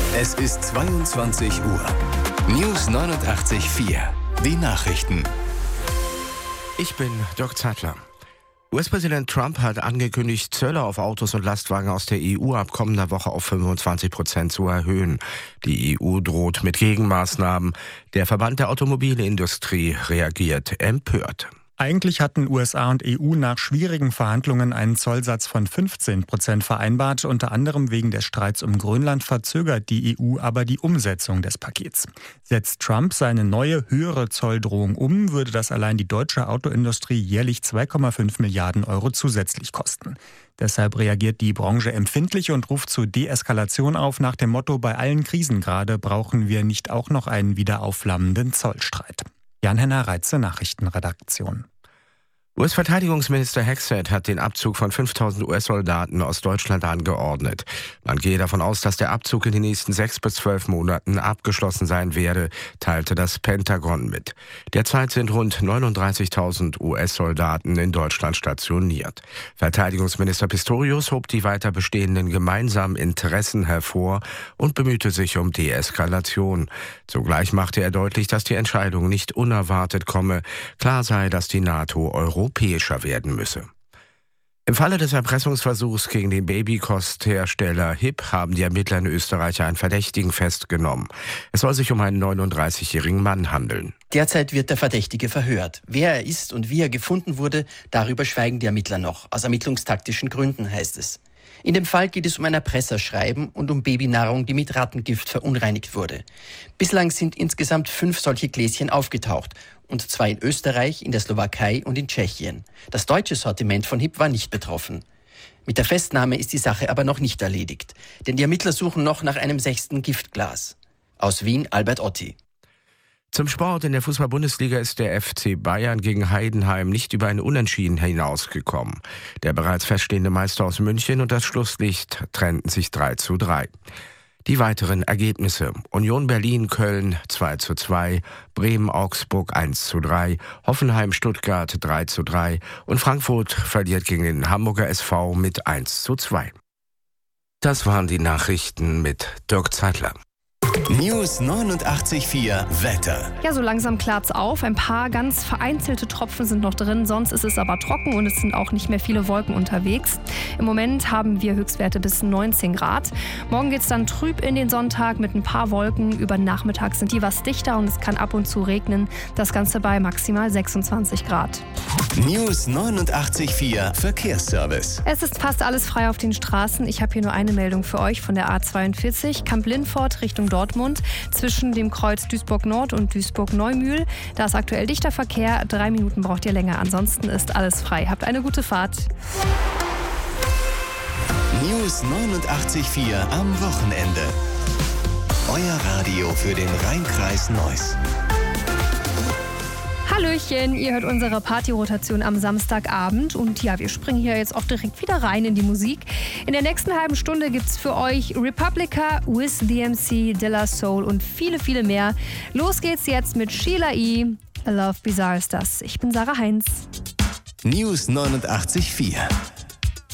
Es ist 22 Uhr. News 89.4. Die Nachrichten. Ich bin Dirk Zeitler. US-Präsident Trump hat angekündigt, Zölle auf Autos und Lastwagen aus der EU ab kommender Woche auf 25% zu erhöhen. Die EU droht mit Gegenmaßnahmen. Der Verband der Automobilindustrie reagiert empört. Eigentlich hatten USA und EU nach schwierigen Verhandlungen einen Zollsatz von 15% vereinbart. Unter anderem wegen des Streits um Grönland verzögert die EU aber die Umsetzung des Pakets. Setzt Trump seine neue, höhere Zolldrohung um, würde das allein die deutsche Autoindustrie jährlich 2,5 Milliarden Euro zusätzlich kosten. Deshalb reagiert die Branche empfindlich und ruft zur Deeskalation auf nach dem Motto: Bei allen Krisen gerade brauchen wir nicht auch noch einen wieder aufflammenden Zollstreit. Jan-Henner Reitze, Nachrichtenredaktion. US-Verteidigungsminister Hexet hat den Abzug von 5.000 US-Soldaten aus Deutschland angeordnet. Man gehe davon aus, dass der Abzug in den nächsten 6 bis 12 Monaten abgeschlossen sein werde, teilte das Pentagon mit. Derzeit sind rund 39.000 US-Soldaten in Deutschland stationiert. Verteidigungsminister Pistorius hob die weiter bestehenden gemeinsamen Interessen hervor und bemühte sich um Deeskalation. Zugleich machte er deutlich, dass die Entscheidung nicht unerwartet komme. Klar sei, dass die NATO europäischer werden müsse. Im Falle des Erpressungsversuchs gegen den Babykosthersteller HIP haben die Ermittler in Österreich einen Verdächtigen festgenommen. Es soll sich um einen 39-jährigen Mann handeln. Derzeit wird der Verdächtige verhört. Wer er ist und wie er gefunden wurde, darüber schweigen die Ermittler noch. Aus ermittlungstaktischen Gründen, heißt es. In dem Fall geht es um ein Erpresserschreiben und um Babynahrung, die mit Rattengift verunreinigt wurde. Bislang sind insgesamt 5 solche Gläschen aufgetaucht, und 2 in Österreich, in der Slowakei und in Tschechien. Das deutsche Sortiment von HIP war nicht betroffen. Mit der Festnahme ist die Sache aber noch nicht erledigt, denn die Ermittler suchen noch nach einem 6. Giftglas. Aus Wien, Albert Otti. Zum Sport: In der Fußball-Bundesliga ist der FC Bayern gegen Heidenheim nicht über ein Unentschieden hinausgekommen. Der bereits feststehende Meister aus München und das Schlusslicht trennten sich 3:3. Die weiteren Ergebnisse: Union Berlin-Köln 2:2, Bremen-Augsburg 1:3, Hoffenheim-Stuttgart 3:3 und Frankfurt verliert gegen den Hamburger SV mit 1:2. Das waren die Nachrichten mit Dirk Zeitler. News 89.4 Wetter. Ja, so langsam klart's auf. Ein paar ganz vereinzelte Tropfen sind noch drin. Sonst ist es aber trocken und es sind auch nicht mehr viele Wolken unterwegs. Im Moment haben wir Höchstwerte bis 19 Grad. Morgen geht's dann trüb in den Sonntag mit ein paar Wolken. Über den Nachmittag sind die was dichter und es kann ab und zu regnen. Das Ganze bei maximal 26 Grad. News 89.4 Verkehrsservice. Es ist fast alles frei auf den Straßen. Ich habe hier nur eine Meldung für euch von der A42, Kamp-Lindfort Richtung Dortmund, zwischen dem Kreuz Duisburg-Nord und Duisburg-Neumühl. Da ist aktuell dichter Verkehr, 3 Minuten braucht ihr länger. Ansonsten ist alles frei. Habt eine gute Fahrt. News 89.4 am Wochenende. Euer Radio für den Rhein-Kreis Neuss. Hallöchen, ihr hört unsere Partyrotation am Samstagabend und ja, wir springen hier jetzt auch direkt wieder rein in die Musik. In der nächsten halben Stunde gibt's für euch Republica, Wiz DMC, De La Soul und viele, viele mehr. Los geht's jetzt mit Sheila E. A Love Bizarre ist das. Ich bin Sarah Heinz. News 89.4